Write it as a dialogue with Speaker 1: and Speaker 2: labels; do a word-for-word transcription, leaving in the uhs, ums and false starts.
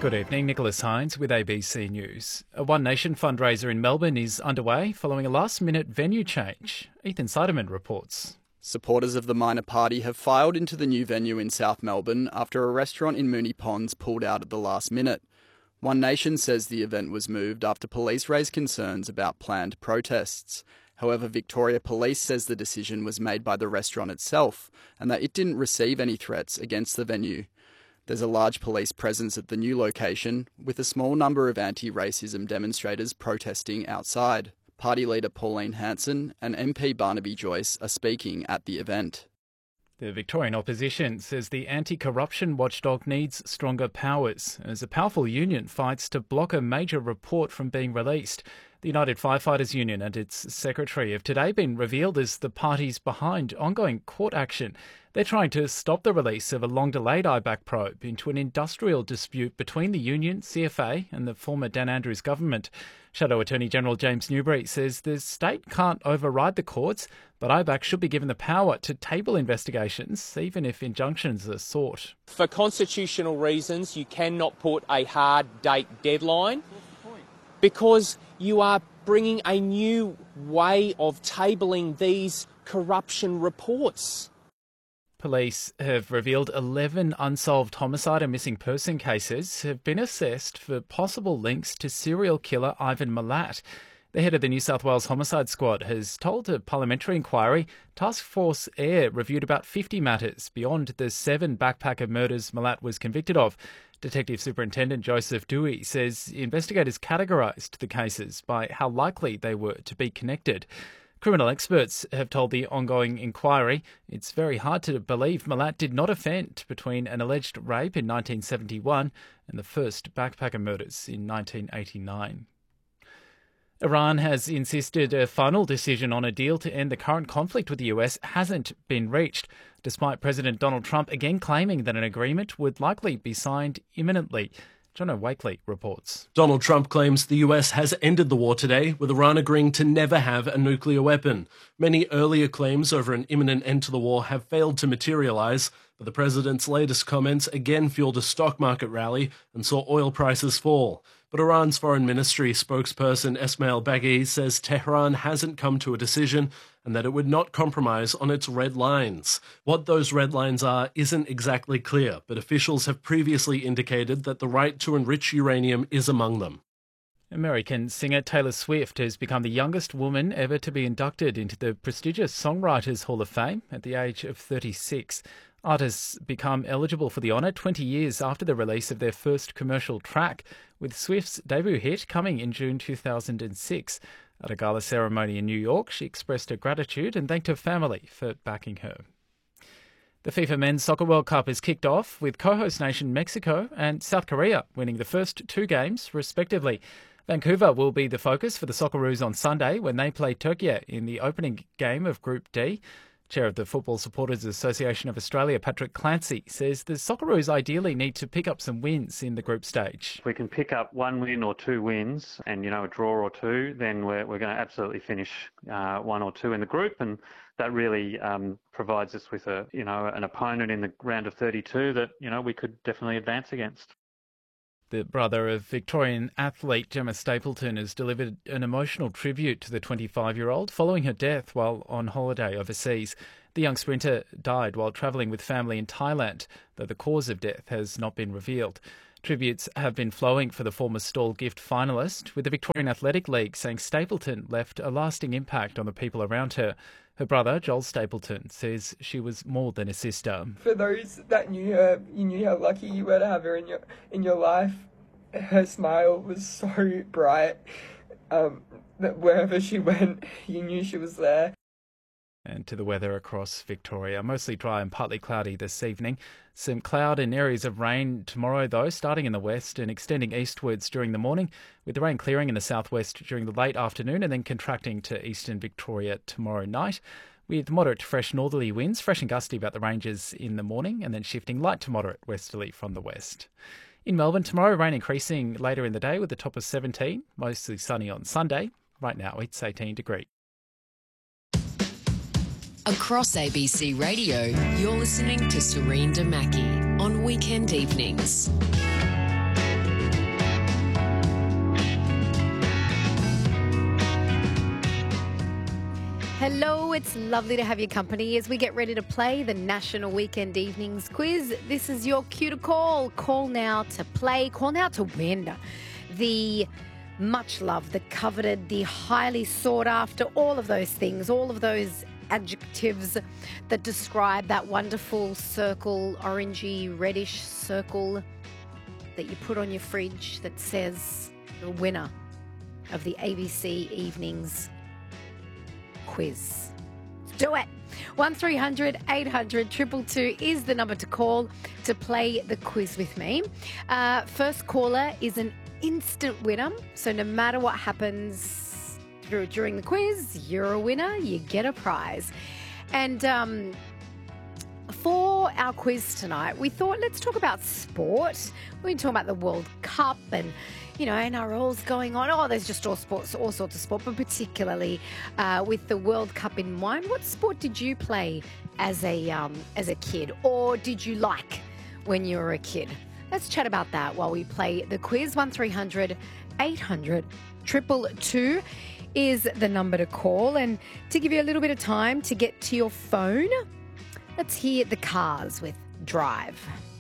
Speaker 1: Good evening, Nicholas Hines with A B C News. A One Nation fundraiser in Melbourne is underway following a last-minute venue change. Ethan Seiderman reports.
Speaker 2: Supporters of the minor party have filed into the new venue in South Melbourne after a restaurant in Moonee Ponds pulled out at the last minute. One Nation says the event was moved after police raised concerns about planned protests. However, Victoria Police says the decision was made by the restaurant itself and that it didn't receive any threats against the venue. There's a large police presence at the new location, with a small number of anti-racism demonstrators protesting outside. Party leader Pauline Hanson and M P Barnaby Joyce are speaking at the event.
Speaker 1: The Victorian opposition says the anti-corruption watchdog needs stronger powers as a powerful union fights to block a major report from being released. The United Firefighters Union and its secretary have today been revealed as the parties behind ongoing court action. They're trying to stop the release of a long-delayed I BAC probe into an industrial dispute between the union, C F A and the former Dan Andrews government. Shadow Attorney General James Newbury says the state can't override the courts, but I BAC should be given the power to table investigations, even if injunctions are sought.
Speaker 3: For constitutional reasons, you cannot put a hard date deadline because you are bringing a new way of tabling these corruption reports.
Speaker 1: Police have revealed eleven unsolved homicide and missing person cases have been assessed for possible links to serial killer Ivan Milat. The head of the New South Wales Homicide Squad has told a parliamentary inquiry Task Force Air reviewed about fifty matters beyond the seven backpacker murders Milat was convicted of. Detective Superintendent Joseph Dewey says investigators categorised the cases by how likely they were to be connected. Criminal experts have told the ongoing inquiry it's very hard to believe Milat did not offend between an alleged rape in nineteen seventy-one and the first backpacker murders in nineteen eighty-nine. Iran has insisted a final decision on a deal to end the current conflict with the U S hasn't been reached, despite President Donald Trump again claiming that an agreement would likely be signed imminently. John O'Wakely reports.
Speaker 4: Donald Trump claims the U S has ended the war today, with Iran agreeing to never have a nuclear weapon. Many earlier claims over an imminent end to the war have failed to materialise, but the president's latest comments again fueled a stock market rally and saw oil prices fall. But Iran's foreign ministry spokesperson Esmail Baghi says Tehran hasn't come to a decision and that it would not compromise on its red lines. What those red lines are isn't exactly clear, but officials have previously indicated that the right to enrich uranium is among them.
Speaker 1: American singer Taylor Swift has become the youngest woman ever to be inducted into the prestigious Songwriters Hall of Fame at the age of thirty-six. Artists become eligible for the honour twenty years after the release of their first commercial track, with Swift's debut hit coming in June two thousand six. At a gala ceremony in New York, she expressed her gratitude and thanked her family for backing her. The FIFA Men's Soccer World Cup has kicked off, with co-host nation Mexico and South Korea winning the first two games, respectively. Vancouver will be the focus for the Socceroos on Sunday when they play Turkey in the opening game of Group D. Chair of the Football Supporters Association of Australia, Patrick Clancy, says the Socceroos ideally need to pick up some wins in the group stage.
Speaker 5: If we can pick up one win or two wins and, you know, a draw or two, then we're, we're going to absolutely finish uh, one or two in the group, and that really um, provides us with a, you know, an opponent in the round of thirty-two that, you know, we could definitely advance against.
Speaker 1: The brother of Victorian athlete Gemma Stapleton has delivered an emotional tribute to the twenty-five-year-old following her death while on holiday overseas. The young sprinter died while travelling with family in Thailand, though the cause of death has not been revealed. Tributes have been flowing for the former Stall gift finalist, with the Victorian Athletic League saying Stapleton left a lasting impact on the people around her. Her brother, Joel Stapleton, says she was more than a sister.
Speaker 6: For those that knew her, you knew how lucky you were to have her in your in your life. Her smile was so bright um, that wherever she went, you knew she was there.
Speaker 1: And to the weather across Victoria. Mostly dry and partly cloudy this evening. Some cloud and areas of rain tomorrow, though, starting in the west and extending eastwards during the morning, with the rain clearing in the southwest during the late afternoon and then contracting to eastern Victoria tomorrow night, with moderate to fresh northerly winds, fresh and gusty about the ranges in the morning, and then shifting light to moderate westerly from the west. In Melbourne, tomorrow, rain increasing later in the day with a top of seventeen, mostly sunny on Sunday. Right now, it's eighteen degrees.
Speaker 7: Across A B C Radio, you're listening to Serene Damaki on weekend evenings.
Speaker 8: Hello, it's lovely to have your company as we get ready to play the National Weekend Evenings Quiz. This is your cue to call. Call now to play. Call now to win. The much loved, the coveted, the highly sought after, all of those things, all of those adjectives that describe that wonderful circle, orangey, reddish circle that you put on your fridge that says the winner of the A B C Evenings Quiz. Let's do it. one three hundred eight hundred two two two is the number to call to play the quiz with me. Uh, first caller is an instant winner, so no matter what happens through, during the quiz, you're a winner, you get a prize. And um, for our quiz tonight, we thought let's talk about sport. We're going to talk about the World Cup and, you know, N R L's going on. Oh, there's just all sports, all sorts of sport, but particularly uh, with the World Cup in mind. What sport did you play as a um, as a kid, or did you like when you were a kid? Let's chat about that while we play the quiz. one three hundred eight hundred two two two is the number to call. And to give you a little bit of time to get to your phone, let's hear the Cars with Drive.